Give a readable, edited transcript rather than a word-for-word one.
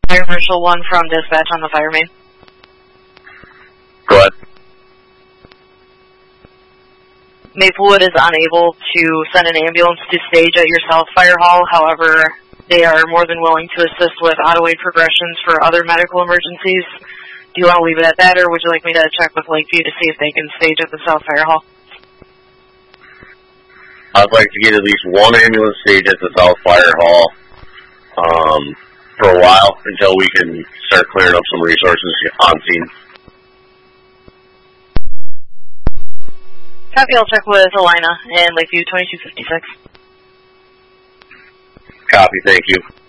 Fire Marshal 1 from dispatch on the fire main. Go ahead. Maplewood is unable to send an ambulance to stage at your South Fire Hall. However, they are more than willing to assist with auto-aid progressions for other medical emergencies. Do you want to leave it at that, or would you like me to check with Lakeview to see if they can stage at the South Fire Hall? I'd like to get at least one ambulance stage at the South Fire Hall for a while until we can start clearing up some resources on scene. Copy, I'll check with Alina and Lakeview 2256. Copy, thank you.